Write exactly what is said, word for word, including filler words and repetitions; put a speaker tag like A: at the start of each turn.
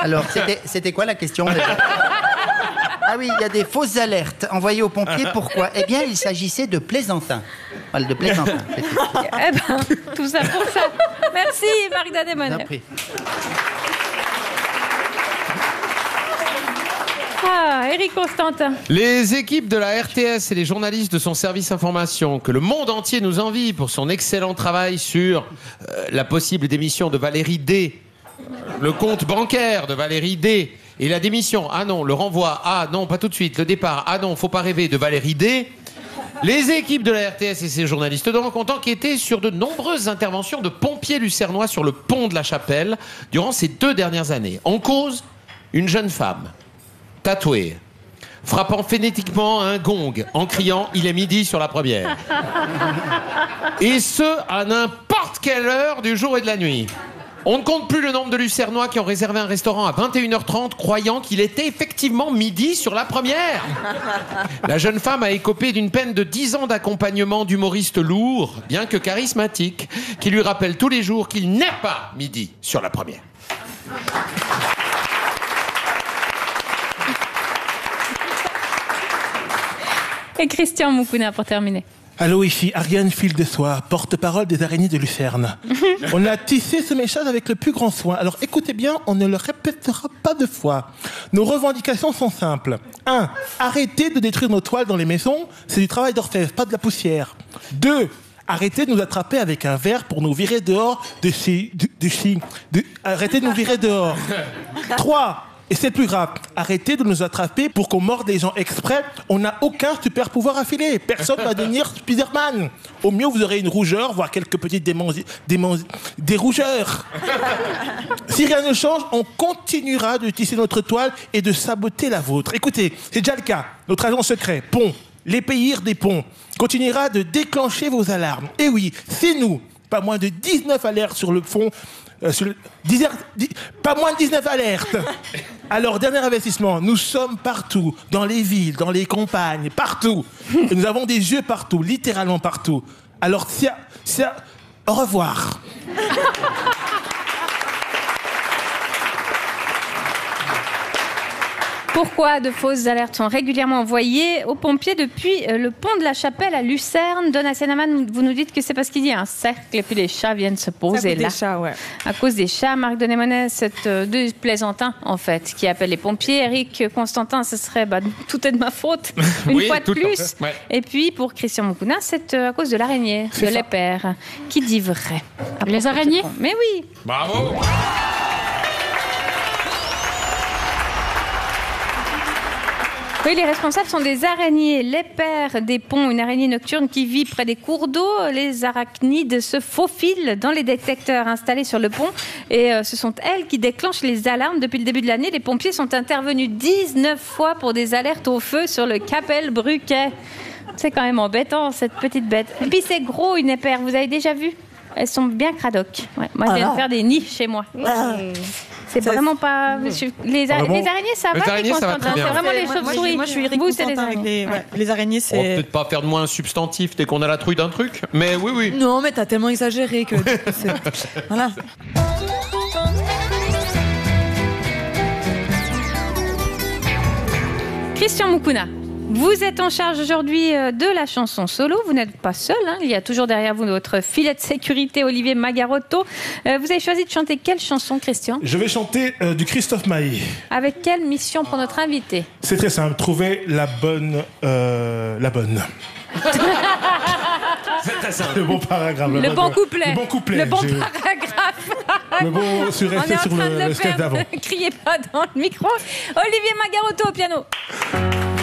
A: Alors, c'était, c'était quoi la question déjà ? Ah oui, il y a des fausses alertes envoyées aux pompiers. Pourquoi ? Eh bien, il s'agissait de plaisantins. Voilà, de plaisantins.
B: Eh ben, tout ça pour ça. Merci, Marc Dademonet. Ah, Éric Constantin.
C: Les équipes de la R T S et les journalistes de son service information, que le monde entier nous envie pour son excellent travail sur euh, la possible démission de Valérie D, le compte bancaire de Valérie D, et la démission, ah non, le renvoi, ah non, pas tout de suite, le départ, ah non, faut pas rêver, de Valérie D. Les équipes de la R T S et ses journalistes donc ont enquêté sur de nombreuses interventions de pompiers lucernois sur le pont de la Chapelle durant ces deux dernières années. En cause, une jeune femme, tatouée, frappant phonétiquement un gong en criant « Il est midi » sur la première. Et ce, à n'importe quelle heure du jour et de la nuit. On ne compte plus le nombre de Lucernois qui ont réservé un restaurant à vingt et une heures trente croyant qu'il était effectivement midi sur la première. La jeune femme a écopé d'une peine de dix ans d'accompagnement d'humoristes lourds, bien que charismatiques, qui lui rappellent tous les jours qu'il n'est pas midi sur la première.
B: Et Christian Moukouna pour terminer.
D: Allô, ici Ariane Fil-de-Soie, porte-parole des araignées de Lucerne. On a tissé ce message avec le plus grand soin. Alors écoutez bien, on ne le répétera pas deux fois. Nos revendications sont simples. un. Arrêtez de détruire nos toiles dans les maisons. C'est du travail d'orfèvre, pas de la poussière. deux. Arrêtez de nous attraper avec un verre pour nous virer dehors de chez... De, de chez de, arrêtez de nous virer dehors. trois. Et c'est plus grave, arrêtez de nous attraper pour qu'on morde des gens exprès. On n'a aucun super pouvoir affilé. Personne ne va devenir Spider-Man. Au mieux, vous aurez une rougeur, voire quelques petites démanzi... démanzi... des rougeurs. Si rien ne change, on continuera de tisser notre toile et de saboter la vôtre. Écoutez, c'est déjà le cas. Notre agent secret, Pont, l'épéir des ponts, continuera de déclencher vos alarmes. Et oui, c'est nous, pas moins de dix-neuf alertes sur le fond. Euh, sur le, dix, dix, pas moins de dix-neuf alertes. Alors, dernier investissement, nous sommes partout, dans les villes, dans les campagnes, partout. Et nous avons des yeux partout, littéralement partout. Alors, si, si, au revoir.
B: Pourquoi de fausses alertes sont régulièrement envoyées aux pompiers depuis le pont de la Chapelle à Lucerne? Donna Senaman, vous nous dites que c'est parce qu'il y a un cercle et puis les chats viennent se poser là.
E: Des chats, ouais.
B: À cause des chats. Marc Dademonet, c'est euh, deux plaisantins en fait qui appellent les pompiers. Eric Constantin, ce serait bah, tout est de ma faute une
C: oui,
B: fois de plus.
C: Ouais.
B: Et puis pour Christian Moukouna, c'est euh, à cause de l'araignée, de l'épère. Qui dit vrai?
F: Les araignées?
B: Mais oui.
C: Bravo.
B: Oui, les responsables sont des araignées. L'épère des ponts, une araignée nocturne qui vit près des cours d'eau. Les arachnides se faufilent dans les détecteurs installés sur le pont. Et euh, ce sont elles qui déclenchent les alarmes. Depuis le début de l'année, les pompiers sont intervenus dix-neuf fois pour des alertes au feu sur le Capelle-Bruquet. C'est quand même embêtant, cette petite bête. Et puis c'est gros, une épère. Vous avez déjà vu? Elles sont bien cradoc. Ouais, moi, je viens de faire des nids chez moi. C'est ça, vraiment pas... Monsieur... Les, a... les araignées, ça va, les araignées, ça va très bien. C'est vraiment les chauves-souris.
E: Moi, je suis Eric
B: Vous, c'est les
E: avec les, ouais, les araignées, c'est...
C: On va peut-être pas faire de moi un substantif dès qu'on a la trouille d'un truc, mais oui, oui.
E: Non, mais t'as tellement exagéré que... Voilà.
B: Christian Moukouna, vous êtes en charge aujourd'hui de la chanson solo. Vous n'êtes pas seul, hein. Il y a toujours derrière vous votre filet de sécurité, Olivier Magarotto. Euh, vous avez choisi de chanter quelle chanson, Christian?
D: Je vais chanter euh, du Christophe Maé.
B: Avec quelle mission pour notre invité?
D: C'est très simple, trouver la bonne... Euh, la bonne.
C: C'est très simple.
D: Le bon paragraphe.
B: Le, le bon couplet.
D: Le bon couplet.
B: Le bon
D: j'ai...
B: paragraphe.
D: Le bon sur rester sur le, le sketch d'avant.
B: Ne criez pas dans le micro. Olivier Magarotto au piano.